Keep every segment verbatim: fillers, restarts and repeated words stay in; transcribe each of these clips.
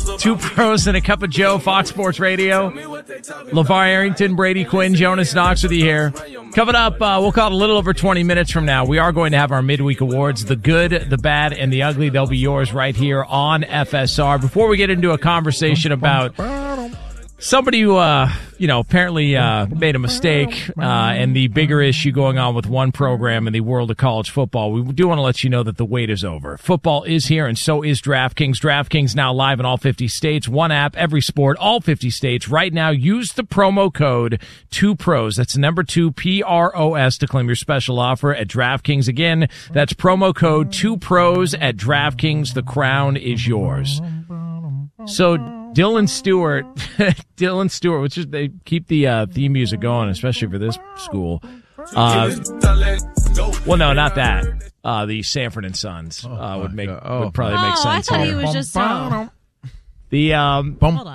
Two Pros and a Cup of Joe, Fox Sports Radio. LeVar Arrington, Brady Quinn, Jonas Knox with you here. Coming up, uh, we'll call it a little over twenty minutes from now. We are going to have our midweek awards, the good, the bad, and the ugly. They'll be yours right here on F S R. Before we get into a conversation about somebody who, uh, you know, apparently uh, made a mistake uh, and the bigger issue going on with one program in the world of college football, we do want to let you know that the wait is over. Football is here, and so is DraftKings. DraftKings now live in all fifty states. One app, every sport, all fifty states. Right now, use the promo code two pros. That's the number two, P R O S, to claim your special offer at DraftKings. Again, that's promo code two pros at DraftKings. The crown is yours. So Dylan Stewart, Dylan Stewart, which is they keep the uh, theme music going, especially for this school. Uh, well, no, not that. Uh, the Sanford and Sons uh, would make oh, would probably oh, make sense. I thought here. he was just so. The um.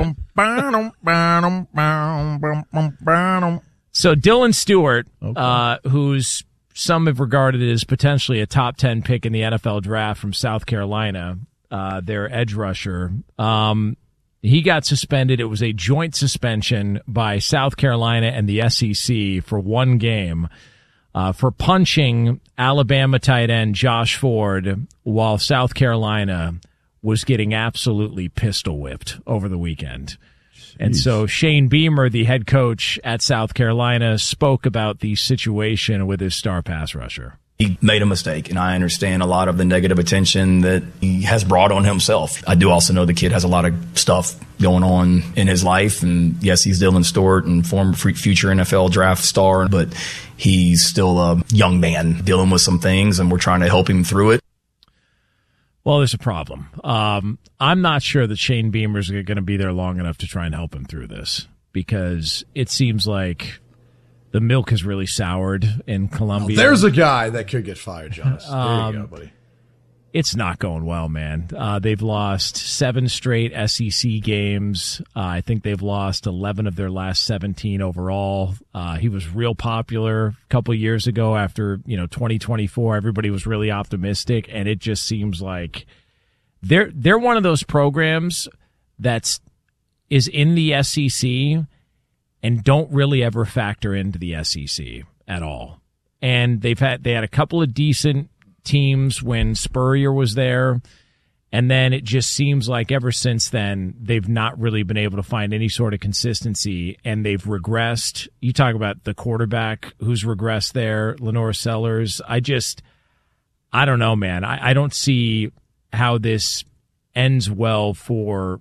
So Dylan Stewart, okay. uh, who's some have regarded as potentially a top ten pick in the N F L draft from South Carolina, uh, their edge rusher. Um, He got suspended. It was a joint suspension by South Carolina and the S E C for one game uh, for punching Alabama tight end Josh Ford while South Carolina was getting absolutely pistol whipped over the weekend. Jeez. And so Shane Beamer, the head coach at South Carolina, spoke about the situation with his star pass rusher. He made a mistake, and I understand a lot of the negative attention that he has brought on himself. I do also know the kid has a lot of stuff going on in his life, and yes, he's Dylan Stewart and former future N F L draft star, but he's still a young man dealing with some things, and we're trying to help him through it. Well, there's a problem. Um, I'm not sure that Shane Beamer's going to be there long enough to try and help him through this, because it seems like the milk has really soured in Columbia. Oh, there's a guy that could get fired, Jonas. There um, you go, buddy. It's not going well, man. Uh, they've lost seven straight S E C games. Uh, I think they've lost eleven of their last seventeen overall. Uh, he was real popular a couple years ago after, you know, twenty twenty-four. Everybody was really optimistic, and it just seems like they're they're one of those programs that's is in the S E C and don't really ever factor into the S E C at all. And they've had they had a couple of decent teams when Spurrier was there, and then it just seems like ever since then they've not really been able to find any sort of consistency, and they've regressed. You talk about the quarterback who's regressed there, Lenore Sellers. I just, I don't know, man. I, I don't see how this ends well for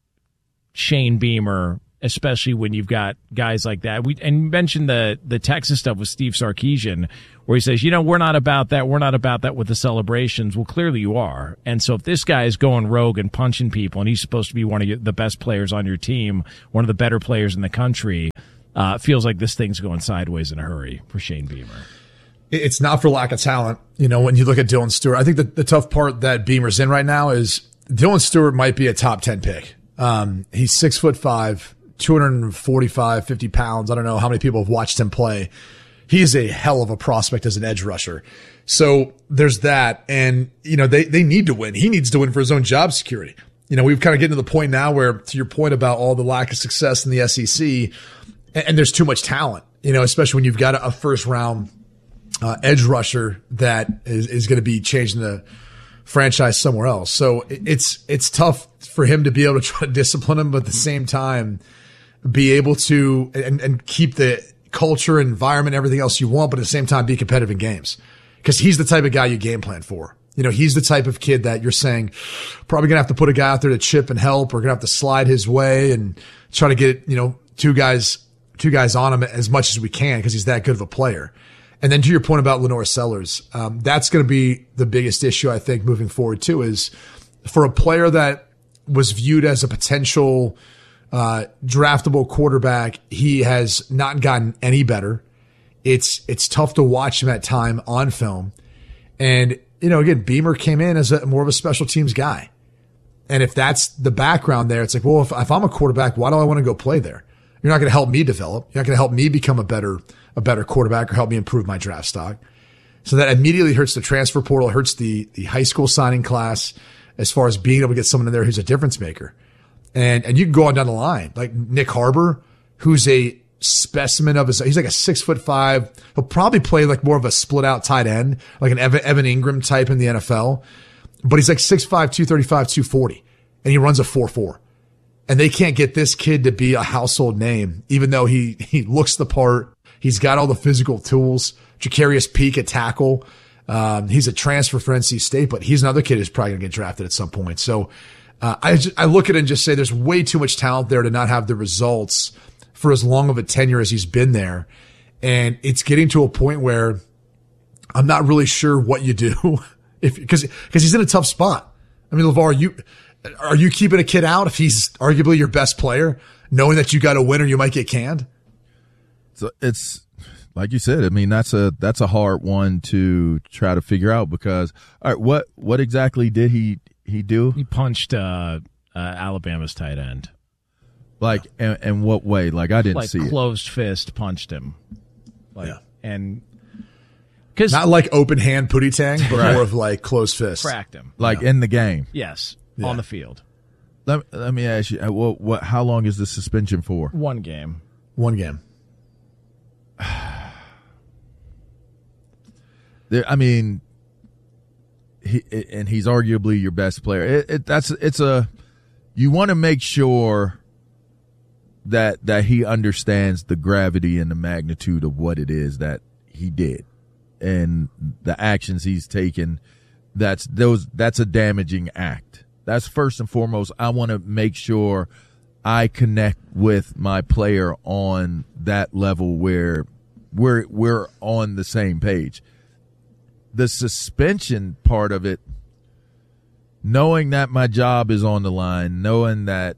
Shane Beamer, especially when you've got guys like that. We and you mentioned the the Texas stuff with Steve Sarkisian, where he says, you know, we're not about that. We're not about that with the celebrations. Well, clearly you are. And so if this guy is going rogue and punching people, and he's supposed to be one of the best players on your team, one of the better players in the country, uh, feels like this thing's going sideways in a hurry for Shane Beamer. It's not for lack of talent. You know, when you look at Dylan Stewart, I think that the tough part that Beamer's in right now is Dylan Stewart might be a top ten pick. Um, he's six foot five. two forty-five, fifty pounds. I don't know how many people have watched him play. He is a hell of a prospect as an edge rusher. So there's that. And, you know, they, they need to win. He needs to win for his own job security. You know, we've kind of getting to the point now where, to your point about all the lack of success in the S E C, and, and there's too much talent, you know, especially when you've got a, a first round uh, edge rusher that is, is going to be changing the franchise somewhere else. So it, it's, it's tough for him to be able to try to discipline him, but at the same time, be able to and, and keep the culture, environment, everything else you want, but at the same time be competitive in games. Because he's the type of guy you game plan for. You know, he's the type of kid that you're saying probably going to have to put a guy out there to chip and help, or going to have to slide his way and try to get, you know, two guys, two guys on him as much as we can because he's that good of a player. And then to your point about Lenore Sellers, um, that's going to be the biggest issue, I think, moving forward too, is for a player that was viewed as a potential Uh, draftable quarterback, he has not gotten any better. It's, it's tough to watch him at time on film. And, you know, again, Beamer came in as a more of a special teams guy. And if that's the background there, it's like, well, if, if I'm a quarterback, why do I want to go play there? You're not going to help me develop. You're not going to help me become a better, a better quarterback or help me improve my draft stock. So that immediately hurts the transfer portal, hurts the, the high school signing class as far as being able to get someone in there who's a difference maker. And and you can go on down the line, like Nick Harbor, who's a specimen of his. He's like a six foot five. He'll probably play like more of a split out tight end, like an Evan, Evan Ingram type in the N F L. But he's like six five, two thirty-five, two forty, and he runs a four four. And they can't get this kid to be a household name, even though he he looks the part. He's got all the physical tools. Jacarius Peak at tackle. Um, he's a transfer for N C State, but he's another kid who's probably going to get drafted at some point. So. Uh, I, just, I look at it and just say there's way too much talent there to not have the results for as long of a tenure as he's been there. And it's getting to a point where I'm not really sure what you do if, cause, cause he's in a tough spot. I mean, LeVar, are you, are you keeping a kid out if he's arguably your best player, knowing that you got to win or you might get canned? So it's like you said, I mean, that's a, that's a hard one to try to figure out because, all right, what, what exactly did he, He do? He punched uh, uh, Alabama's tight end. Like, in, in what way? Like, I didn't like see it. Like closed fist punched him. Like, yeah. And cause not like open hand pootie tang, but right. more of like closed fist. Cracked him. Like yeah. in the game. Yes, yeah. on the field. Let, let me ask you, what, what, how long is the suspension for? One game. One game. there, I mean... He, and he's arguably your best player. It, it, that's it's a you want to make sure that that he understands the gravity and the magnitude of what it is that he did and the actions he's taken. That's those that's a damaging act. That's first and foremost. I want to make sure I connect with my player on that level where we're we're on the same page. The suspension part of it, knowing that my job is on the line, knowing that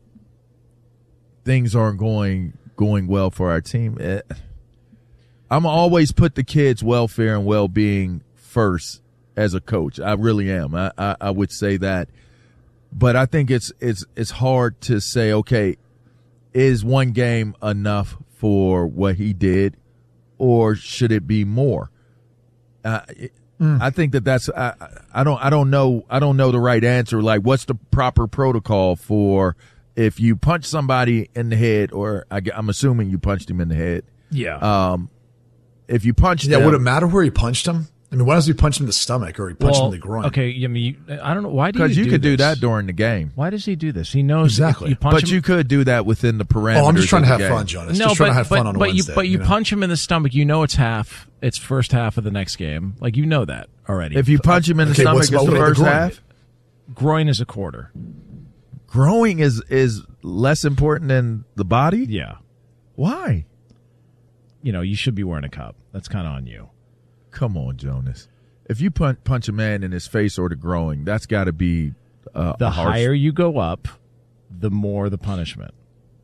things aren't going going well for our team, it, I'm always put the kids' welfare and well-being first as a coach. I really am. I, I, I would say that, but I think it's it's it's hard to say. Okay, is one game enough for what he did, or should it be more? Uh, it, Mm. I think that that's I, I don't I don't know I don't know the right answer. Like, what's the proper protocol for if you punch somebody in the head, or I, I'm assuming you punched him in the head. Yeah. Um, if you punched yeah, him, would it matter where he punched him? I mean, why does he punch him in the stomach or he punched well, him in the groin? Okay, I mean, you, I don't know why do you because you do could this? do that during the game. Why does he do this? He knows exactly. You punch but him, you could do that within the parameters. Oh, I'm just trying to have game. fun, Jonas. No, just but trying to have but, fun on a but Wednesday, you but you, you know? punch him in the stomach. You know it's half. It's first half of the next game. Like, you know that already. If you punch him in the okay, stomach, what's it's about the the first groin? half. Groin is a quarter. Growing is is less important than the body. Yeah. Why? You know, you should be wearing a cup. That's kind of on you. Come on, Jonas. If you punch, punch a man in his face or the groin, that's got to be uh, The a harsh... higher you go up, the more the punishment.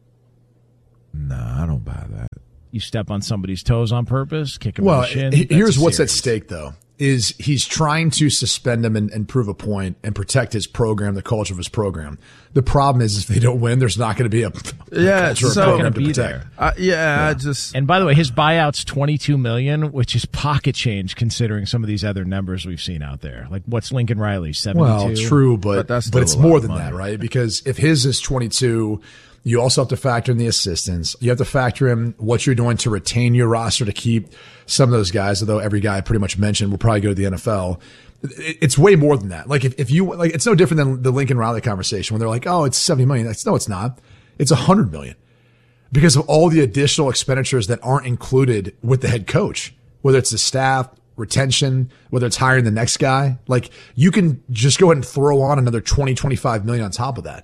Nah, I don't buy that. You step on somebody's toes on purpose, kick him Well, in the shin. he- that's here's a what's at series. stake, though, is he's trying to suspend him and, and prove a point and protect his program, the culture of his program. The problem is if they don't win, there's not going to be a, a Yeah, culture of so- program Gonna to be protect. there. I, yeah, I just And by the way, his buyout's twenty-two million dollars, which is pocket change considering some of these other numbers we've seen out there. Like, what's Lincoln Riley, seventy-two? Well, true, but But that's but, still it's a lot more of than money. that, right? Because if his is twenty-two, you also have to factor in the assistants. You have to factor in what you're doing to retain your roster to keep some of those guys, although every guy I pretty much mentioned will probably go to the N F L. It- It's way more than that. Like if, if you, like, it's no different than the Lincoln Riley conversation when they're like, oh, it's seventy million. That's, no, it's not. It's a hundred million because of all the additional expenditures that aren't included with the head coach, whether it's the staff, retention, whether it's hiring the next guy. Like, you can just go ahead and throw on another twenty, twenty-five million on top of that.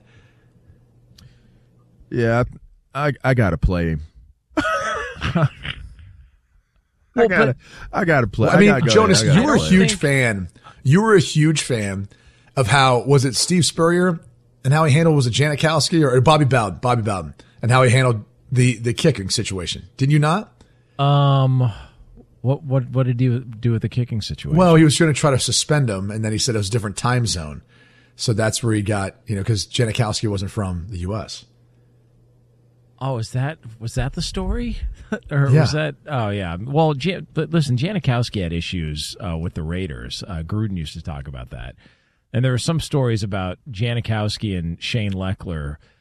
yeah, I I gotta play him. I Well, gotta but- I gotta play. I mean, gotta go Jonas, ahead. I you gotta were a play. huge think- fan. You were a huge fan of how, was it Steve Spurrier and how he handled, was it Janikowski or, or Bobby Bowden, Bobby Bowden, and how he handled the, the kicking situation. Did you not? Um, what what what did he do with the kicking situation? Well, he was going to try to suspend him, and then he said it was a different time zone. So that's where he got, you know, because Janikowski wasn't from the U S. oh, is that was that the story, or Yeah. was that? Oh, yeah. Well, Jan, but listen, Janikowski had issues uh, with the Raiders. Uh, Gruden used to talk about that, and there were some stories about Janikowski and Shane Leckler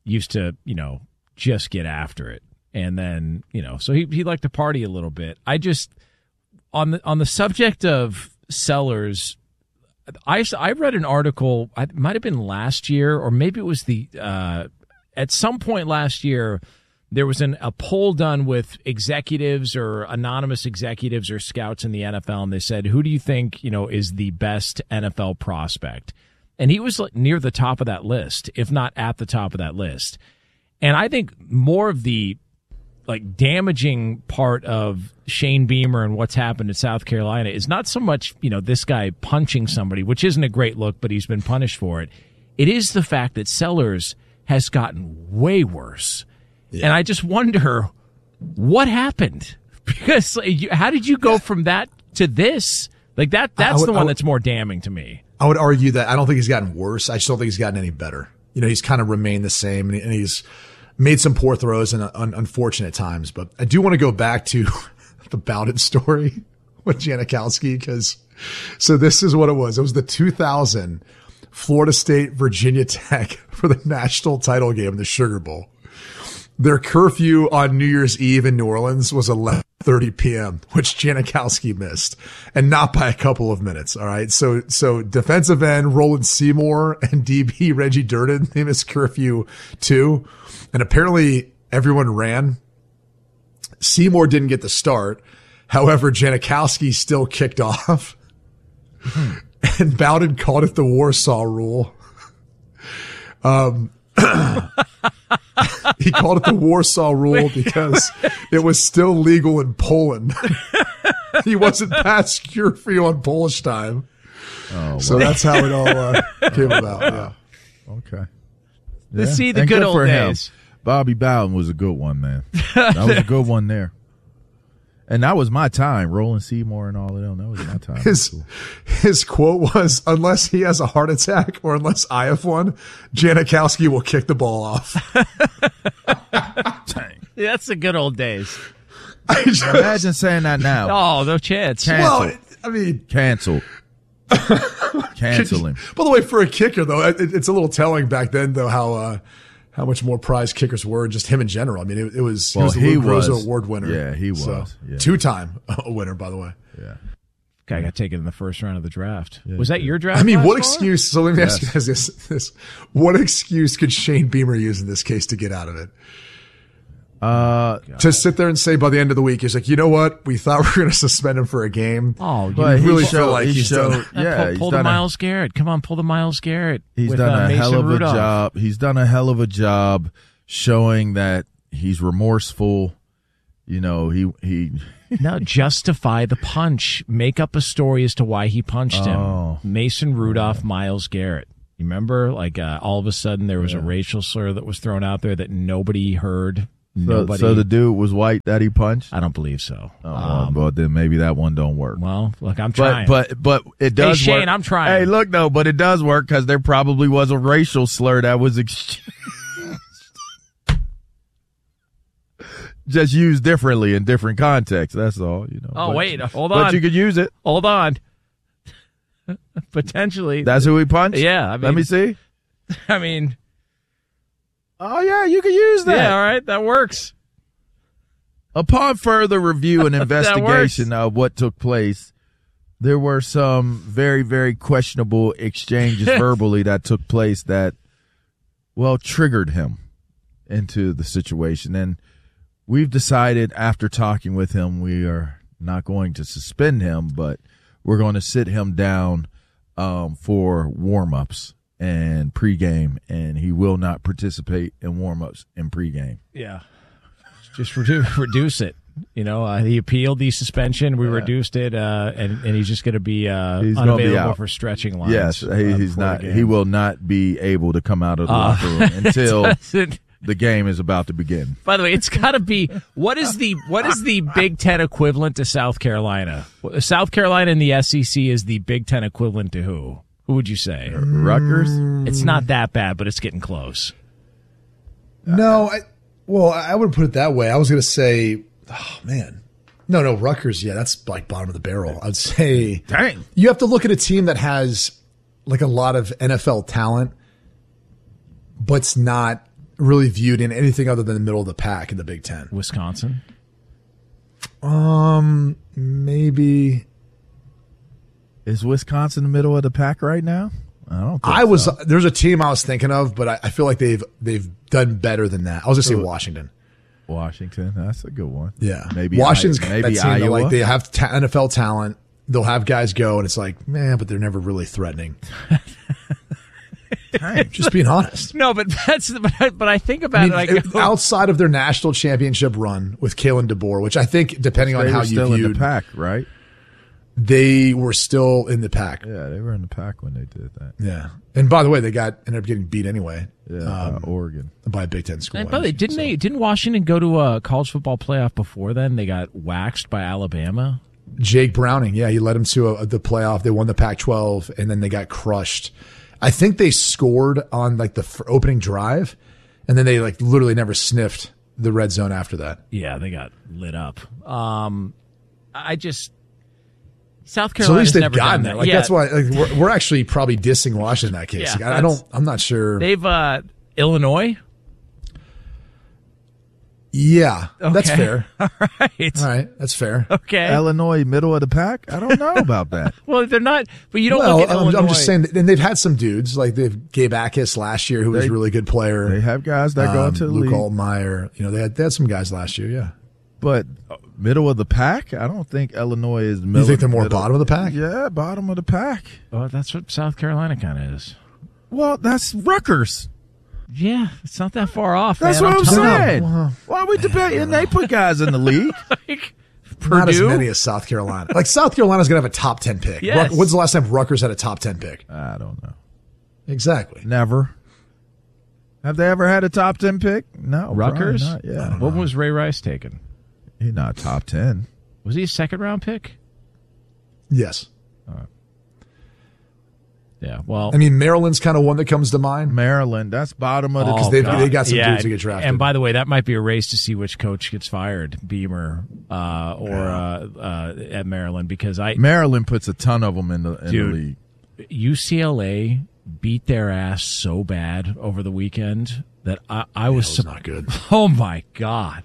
used to, you know, just get after it. And then, you know, so he he liked to party a little bit. I just on the on the subject of Sellers, I I read an article. It might have been last year, or maybe it was the uh, at some point last year. There was an, a poll done with executives or anonymous executives or scouts in the N F L, and they said, "Who do you think you know is the best N F L prospect?" And he was like near the top of that list, if not at the top of that list. And I think more of the like damaging part of Shane Beamer and what's happened in South Carolina is not so much, you know, this guy punching somebody, which isn't a great look, but he's been punished for it. It is the fact that Sellers has gotten way worse. Yeah. And I just wonder what happened, because like, you, how did you go from that to this? Like that, that's would, the one would, that's more damning to me. I would argue that I don't think he's gotten worse. I just don't think he's gotten any better. You know, he's kind of remained the same, and, he, and he's made some poor throws in un, unfortunate times. But I do want to go back to the Bowden story with Janikowski, because so this is what it was. It was the two thousand Florida State Virginia Tech for the national title game in the Sugar Bowl. Their curfew on New Year's Eve in New Orleans was eleven thirty p.m., which Janikowski missed, and not by a couple of minutes. All right. So, so defensive end Roland Seymour and D B Reggie Durden, they missed curfew too. And apparently everyone ran. Seymour didn't get the start. However, Janikowski still kicked off. Hmm. And Bowden called it the Warsaw Rule. Um, he called it the Warsaw Rule because it was still legal in Poland. He wasn't past curfew on Polish time. Oh, so wow. That's how it all uh, came about. Yeah. Okay. Yeah. To see the and good, good old days. Him. Bobby Bowden was a good one, man. That was a good one there. And that was my time, Roland Seymour and all of them. That was my time. His, cool. his quote was, unless he has a heart attack or unless I have one, Janikowski will kick the ball off. Dang. Yeah, that's the good old days. I just, imagine saying that now. Oh, no chance. Cancel. Well, I mean. Cancel. Cancel him. By the way, for a kicker, though, it, it's a little telling back then, though, how uh, how much more prized kickers were, just him in general. I mean, it, it was well, he was the Luke was, Rosa Award winner. Yeah, he was. So, yeah. Two-time winner, by the way. Yeah. Guy got taken in the first round of the draft. Yeah, was that your draft? I mean, what far? excuse? So let me yes. ask you guys this, this: what excuse could Shane Beamer use in this case to get out of it? Uh, to sit there and say by the end of the week, he's like, you know what? We thought we were going to suspend him for a game. Oh, you but really showed, feel like he he's showed, done. Yeah, pull, pull the Myles Garrett. Come on, pull the Myles Garrett. He's with, done uh, a Mason hell of Rudolph. a job. He's done a hell of a job showing that he's remorseful. You know, he he. No, justify the punch. Make up a story as to why he punched oh. him. Mason Rudolph, Myles Garrett. You remember, like uh, all of a sudden there was yeah. a racial slur that was thrown out there that nobody heard. So, Nobody. so the dude was white that he punched? I don't believe so. Oh, um, well, then maybe that one don't work. Well, look, I'm trying. But but, but it does hey, Shane, work. I'm trying. Hey, look, though, but it does work because there probably was a racial slur that was ex- just used differently in different contexts. That's all, you know. Oh, but, wait, hold on. But you could use it. Hold on. Potentially. That's who he punched? Yeah. I mean, Let me see. I mean. Oh, yeah, you could use that. Yeah, all right, that works. Upon further review and investigation of what took place, there were some very, very questionable exchanges verbally that took place that, well, triggered him into the situation. And we've decided after talking with him, we are not going to suspend him, but we're going to sit him down um, for warm-ups and pregame, and he will not participate in warm-ups and pregame. Yeah. Just reduce, reduce it. You know, uh, he appealed the suspension. We yeah. reduced it, uh, and, and he's just going to be uh, he's unavailable be for stretching lines. Yes, he, uh, he's not. He will not be able to come out of the uh, locker room until the game is about to begin. By the way, it's got to be what is the what is the Big Ten equivalent to South Carolina? South Carolina in the S E C is the Big Ten equivalent to who? Who would you say? Rutgers? It's not that bad, but it's getting close. No, I, well, I wouldn't put it that way. I was going to say, oh, man. No, no, Rutgers, yeah, that's like bottom of the barrel. I'd say, dang, you have to look at a team that has like a lot of N F L talent, but it's not really viewed in anything other than the middle of the pack in the Big Ten. Wisconsin? Um, maybe. Is Wisconsin the middle of the pack right now? I don't think I was so. there's a team I was thinking of, but I, I feel like they've they've done better than that. I was gonna say Washington. Washington. That's a good one. Yeah, Maybe Washington's I, maybe maybe that team that, Iowa. like they have ta- N F L talent. They'll have guys go, and it's like, man, but they're never really threatening. Just being honest. No, but that's but I, but I think about I mean, it. I it- go, outside of their national championship run with Kalen DeBoer, which I think, depending on they how were you still in viewed, the pack, right? they were still in the pack. Yeah, they were in the pack when they did that. Yeah. And by the way, they got ended up getting beat anyway. Yeah, um, uh, Oregon. by a Big Ten school. and by the way, didn't So- they? Didn't Washington go to a college football playoff before then? They got waxed by Alabama. Jake Browning, yeah, he led them to a, the playoff. They won the Pac twelve, and then they got crushed. I think they scored on like the f- opening drive, and then they like literally never sniffed the red zone after that. Yeah, they got lit up. Um, I just South So at Carolina's least they've never gotten done there. that. Like yeah, that's why like, we're, we're actually probably dissing Washington in that case. Yeah, Like, I, I don't. that's- I'm not sure. they've uh, Illinois. yeah, that's Okay. fair. All right, All right, that's fair. okay. Illinois, middle of the pack? I don't know about that. Well, they're not. But you don't Well, look at I'm, Illinois. I'm just saying, that, and they've had some dudes like they've Gabe Akis last year, who was They- a really good player. They have guys that go Um, into the Luke league. Altmaier. You know, they had they had some guys last year. Yeah. But uh, middle of the pack? I don't think Illinois is middle. You think they're more middle- bottom of the pack? Yeah, bottom of the pack. Well, that's what South Carolina kind of is. Well, that's Rutgers. Yeah, it's not that far off. That's man. what I'm telling you. saying. Well, Why are we debating? They put guys in the league. Like, Not as Purdue? many as South Carolina. Like South Carolina's going to have a top ten pick. Yes. Ruck- When's the last time Rutgers had a top ten pick? I don't know. Exactly. Never. Have they ever had a top ten pick? No. Rutgers? probably not. Yeah. What was Ray Rice taken? He's not top ten. Was he a second round pick? Yes. Yeah. Well, I mean, Maryland's kind of one that comes to mind. Maryland, that's bottom of the. because Oh, they've God. they got some Yeah, dudes to get drafted. And by the way, that might be a race to see which coach gets fired, Beamer uh, or uh, uh, at Maryland, because I Maryland puts a ton of them in the, in Dude. the league. U C L A beat their ass so bad over the weekend that I, I was, That was sup- not good. Oh my God.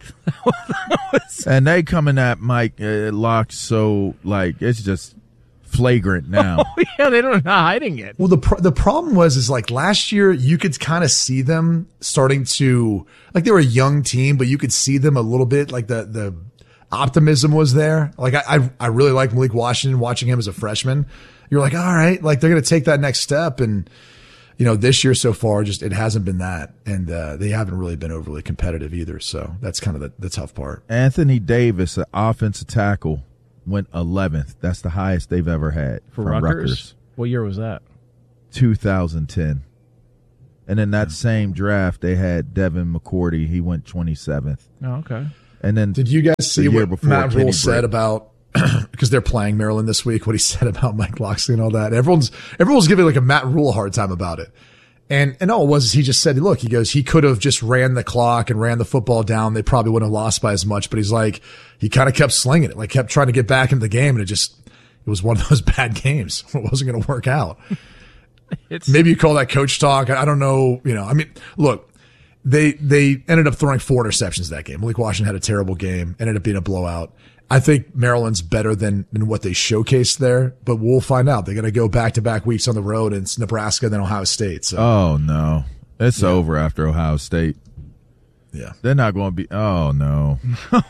And they coming at Mike uh, Locke so like it's just flagrant now. Yeah, they don't know hiding it. Well, the pr- the problem was is like last year you could kind of see them starting to like they were a young team, but you could see them a little bit like the the optimism was there. Like I I, I really like Malik Washington watching him as a freshman. You're like, all right, like they're going to take that next step, and you know this year so far just it hasn't been that, and uh, they haven't really been overly competitive either. So that's kind of the, the tough part. Anthony Davis, an offensive tackle, went eleventh. That's the highest they've ever had For from Rutgers? What year was that? two thousand ten. And in that same draft, they had Devin McCourty. He went twenty-seventh. Oh, okay. And then Did you guys see the year what before, Matt Kenny Rule said Britt. about because they're playing Maryland this week? What he said about Mike Locksley and all that. Everyone's everyone's giving like a Matt Rule a hard time about it. And and all it was is he just said, look, he goes, he could have just ran the clock and ran the football down. They probably wouldn't have lost by as much. But he's like, he kind of kept slinging it, like kept trying to get back into the game, and it just it was one of those bad games. It wasn't going to work out. It's Maybe you call that coach talk. I don't know. You know, I mean, look, they they ended up throwing four interceptions that game. Malik Washington had a terrible game, ended up being a blowout. I think Maryland's better than, than what they showcased there, but we'll find out. They're going to go back to back weeks on the road, and it's Nebraska, then Ohio State. So, oh no, it's over after Ohio State. yeah. They're not going to be. Oh no,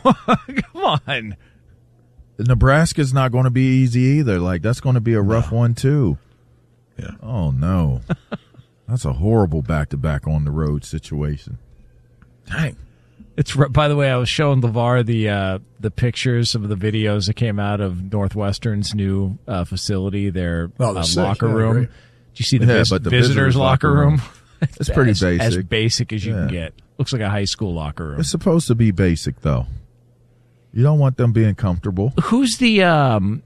come on. Nebraska's not going to be easy either. Like that's going to be a rough one too. Yeah. Oh no, that's a horrible back to back on the road situation. Dang. It's by the way, I was showing LeVar the uh, the pictures of the videos that came out of Northwestern's new uh, facility, their Oh, they're uh, sick. locker Yeah, room. great. Did you see the, Yeah, vis- but the visitors, visitors' locker locker room? room, It's pretty as, basic. as basic as you can Yeah. get. Looks like a high school locker room. It's supposed to be basic though. You don't want them being comfortable. Who's the um,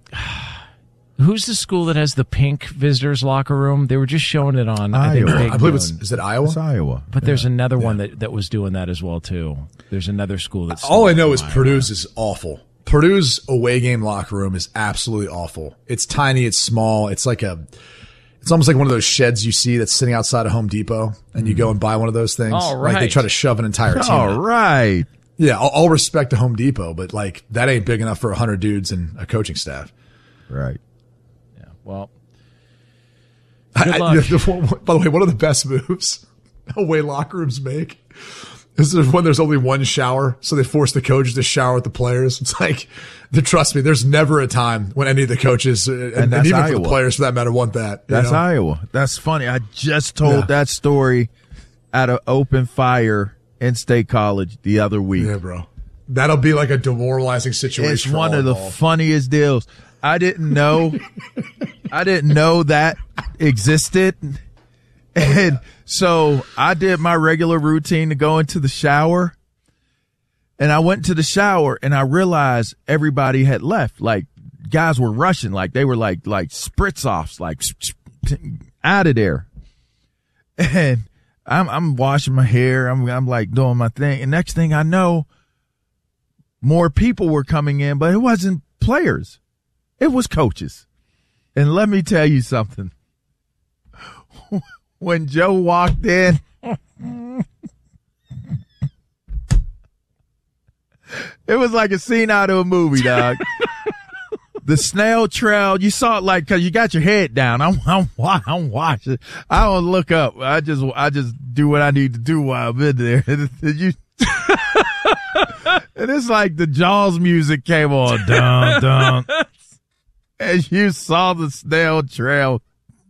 who's the school that has the pink visitors locker room? They were just showing it on. I think Iowa. Big I believe it's, Noon. is it Iowa? It's Iowa. But there's another one that, that was doing that as well too. There's another school that's All I know is Iowa. Purdue's is awful. Purdue's away game locker room is absolutely awful. It's tiny. It's small. It's like a, It's almost like one of those sheds you see that's sitting outside of Home Depot, and you go and buy one of those things. All right. Like they try to shove an entire team. All in. right. Yeah, all, all respect to Home Depot, but like that ain't big enough for a hundred dudes and a coaching staff. Right. Yeah. Well, I, good I, luck. the, by the way, one of the best moves away locker rooms make is when there's only one shower, so they force the coaches to shower with the players. It's like, trust me, there's never a time when any of the coaches and, and, and even Iowa. For the players for that matter want that. That's know? Iowa. That's funny. I just told Yeah. that story at an open fire in State College the other week. Yeah, bro. That'll be like a demoralizing situation. It's for one all of the involved. funniest deals. I didn't know. I didn't know that existed. And so I did my regular routine to go into the shower. And I went to the shower and I realized everybody had left. Like guys were rushing, like they were like, like spritz offs, like out of there. And I'm, I'm washing my hair. I'm, I'm like doing my thing. And next thing I know, more people were coming in, but it wasn't players. It was coaches. And let me tell you something. When Joe walked in, it was like a scene out of a movie, dog. The snail trail, you saw it like, cause you got your head down. I'm, I'm, I'm watching. I don't look up. I just, I just do what I need to do while I'm in there. You, and it's like the Jaws music came on, dun, dun. And you saw the snail trail.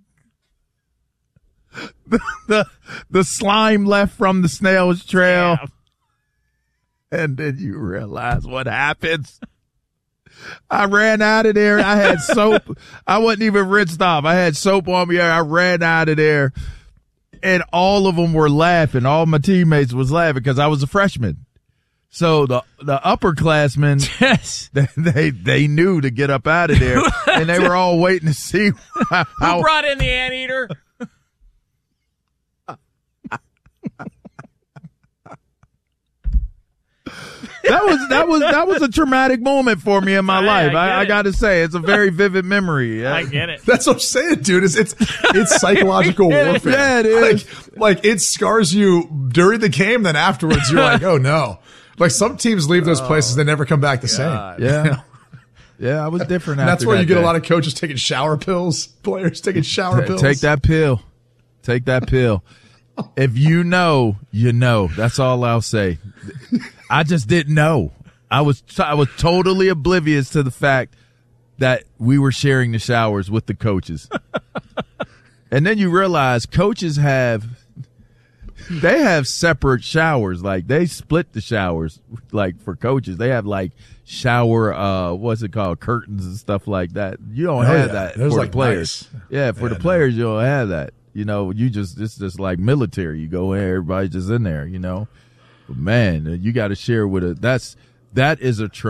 The, the the slime left from the snail's trail. Yeah. And then you realize what happens. I ran out of there. I had soap. I wasn't even rinsed off. I had soap on me. I ran out of there. And all of them were laughing. All my teammates was laughing because I was a freshman. So the the upperclassmen, Yes. they, they they knew to get up out of there. And they were all waiting to see how, Who brought in the anteater? That was that was that was a traumatic moment for me in my I- life. I I, get I it. got to say, it's a very vivid memory. I get it. That's what I'm saying, dude. It's it's, it's psychological warfare. Yeah, it is. Like, like it scars you during the game, then afterwards you're like, oh no. Like some teams leave those places, they never come back the same. Yeah, yeah, I was different. And that's after where you that get day. a lot of coaches taking shower pills, players taking shower Ta- pills. Take that pill. Take that pill. If you know, you know. That's all I'll say. I just didn't know. I was I was totally oblivious to the fact that we were sharing the showers with the coaches. And then you realize coaches have they have separate showers. Like they split the showers. Like for coaches, they have like shower uh what's it called, curtains and stuff like that. You don't Oh, have yeah. that There's for like the players. nice. Yeah, for Yeah, the no. players you don't have that. You know, you just it's just like military. You go in, everybody's just in there. You know, but man, you got to share with it. That's that is a. Tr-